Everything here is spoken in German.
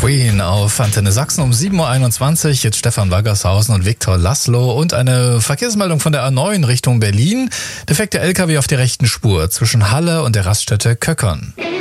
Queen auf Antenne Sachsen um 7.21 Uhr. Jetzt Stefan Waggershausen und Viktor Laszlo und eine Verkehrsmeldung von der A9 Richtung Berlin. Defekter LKW auf der rechten Spur zwischen Halle und der Raststätte Köckern.